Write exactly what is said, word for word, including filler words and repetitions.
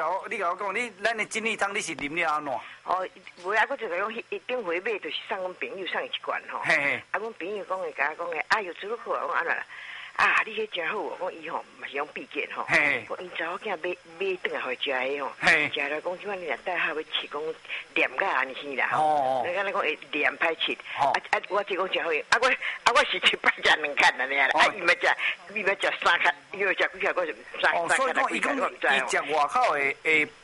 甲我，你甲我讲，你咱的金利汤你是啉了安怎？ 哦，袂啊，我就讲，迄顶回买就是送阮朋友送伊一罐吼。 嘿嘿。 啊，阮朋友讲会甲我讲诶，哎呦，做得好，我讲安怎啦？啊，你迄真好哦！我伊吼嘛是用必见吼。嘿。我因查某囝买买转来互伊食诶吼。嘿。食了讲，即摆你若带下要饲讲黏甲安尼生啦吼。哦。你讲你讲会黏歹饲。哦。啊啊，我即讲真好诶，啊我啊我是一摆食两羹安尼啦。啊，伊要食，伊要食三羹，伊要食几羹，我就三三羹。哦，所以讲伊讲伊食外口诶诶。